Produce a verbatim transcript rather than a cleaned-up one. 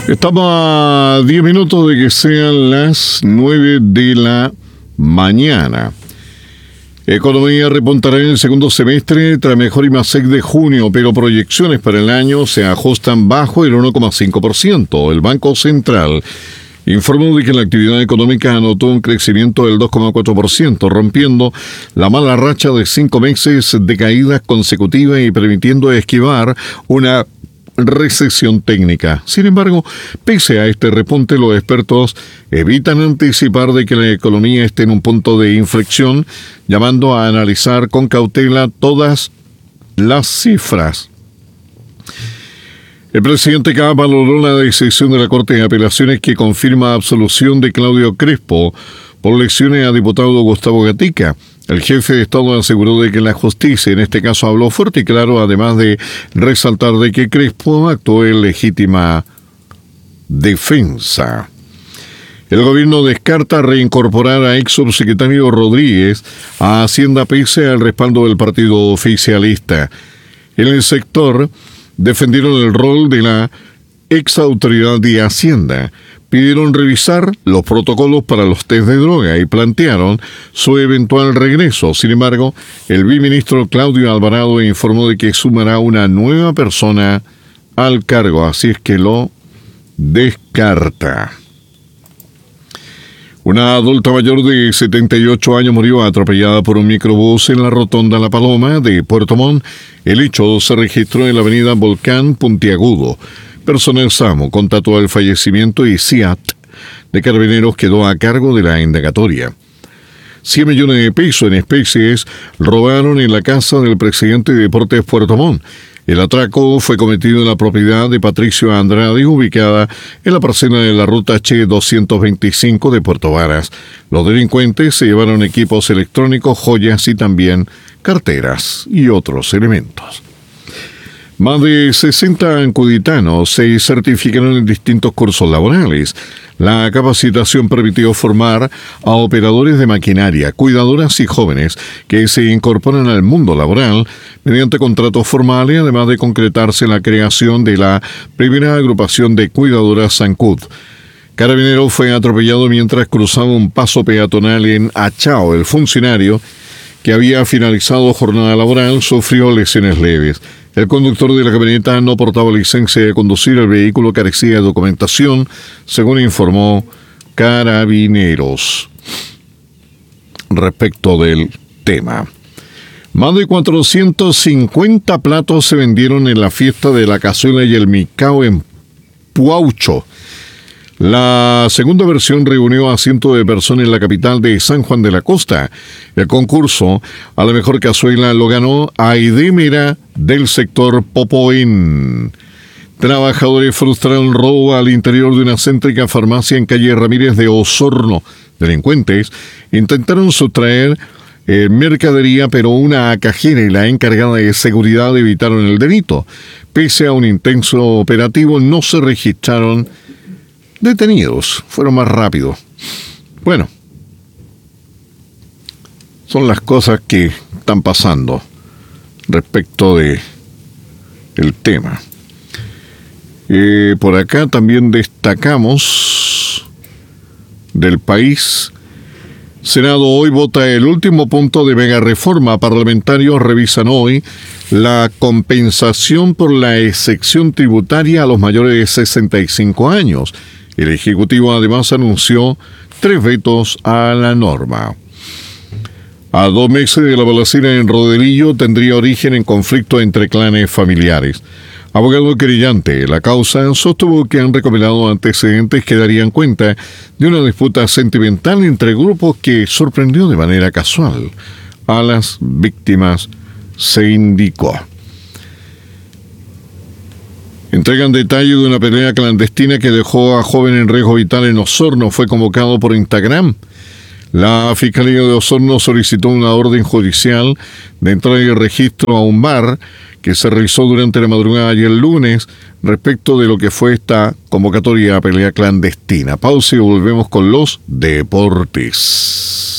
Estamos a diez minutos de que sean las nueve de la mañana. Economía repuntará en el segundo semestre tras mejor IMASEC de junio, pero proyecciones para el año se ajustan bajo el uno coma cinco por ciento. El Banco Central informó de que la actividad económica anotó un crecimiento del dos coma cuatro por ciento, rompiendo la mala racha de cinco meses de caídas consecutivas y permitiendo esquivar una recesión técnica. Sin embargo, pese a este repunte, los expertos evitan anticipar de que la economía esté en un punto de inflexión, llamando a analizar con cautela todas las cifras. El presidente K valoró la decisión de la Corte de Apelaciones que confirma absolución de Claudio Crespo por lesiones a diputado Gustavo Gatica. El jefe de Estado aseguró de que la justicia en este caso habló fuerte y claro, además de resaltar de que Crespo actuó en legítima defensa. El gobierno descarta reincorporar a ex subsecretario Rodríguez a Hacienda pese al respaldo del partido oficialista. En el sector defendieron el rol de la ex autoridad de Hacienda. Pidieron revisar los protocolos para los test de droga y plantearon su eventual regreso. Sin embargo, el viceministro Claudio Alvarado informó de que sumará una nueva persona al cargo, así es que lo descarta. Una adulta mayor de setenta y ocho años murió atropellada por un microbús en la rotonda La Paloma de Puerto Montt. El hecho se registró en la avenida Volcán Puntiagudo. Personal SAMU constató el fallecimiento y C I A T de Carabineros quedó a cargo de la indagatoria. cien millones de pesos en especies robaron en la casa del presidente de Deportes Puerto Montt. El atraco fue cometido en la propiedad de Patricio Andrade, ubicada en la parcela de la ruta H doscientos veinticinco de Puerto Varas. Los delincuentes se llevaron equipos electrónicos, joyas y también carteras y otros elementos. Más de sesenta ancuditanos se certificaron en distintos cursos laborales. La capacitación permitió formar a operadores de maquinaria, cuidadoras y jóvenes que se incorporan al mundo laboral mediante contratos formales, además de concretarse la creación de la primera agrupación de cuidadoras Sancud. Carabinero fue atropellado mientras cruzaba un paso peatonal en Achao. El funcionario, que había finalizado jornada laboral, sufrió lesiones leves. El conductor de la camioneta no portaba licencia de conducir, el vehículo carecía de documentación, según informó Carabineros. Respecto del tema, más de cuatrocientos cincuenta platos se vendieron en la fiesta de la cazuela y el micao en Puaucho. La segunda versión reunió a cientos de personas en la capital de San Juan de la Costa. El concurso a la mejor cazuela lo ganó Aidemera del sector Popoín. Trabajadores frustraron robo al interior de una céntrica farmacia en calle Ramírez de Osorno. Delincuentes intentaron sustraer eh, mercadería, pero una cajera y la encargada de seguridad evitaron el delito. Pese a un intenso operativo, no se registraron detenidos, fueron más rápidos. Bueno, son las cosas que están pasando respecto de el tema. Eh, por acá también destacamos del país. Senado hoy vota el último punto de mega reforma. Parlamentarios revisan hoy la compensación por la excepción tributaria a los mayores de sesenta y cinco años. El Ejecutivo además anunció tres vetos a la norma. A dos meses de la balacera en Rodelillo tendría origen en conflicto entre clanes familiares. Abogado querellante, la causa sostuvo que han recopilado antecedentes que darían cuenta de una disputa sentimental entre grupos que sorprendió de manera casual a las víctimas, se indicó. Entregan detalles de una pelea clandestina que dejó a joven en riesgo vital en Osorno. Fue convocado por Instagram. La Fiscalía de Osorno solicitó una orden judicial de entrada y registro a un bar que se realizó durante la madrugada y el lunes respecto de lo que fue esta convocatoria a pelea clandestina. Pausa y volvemos con los deportes.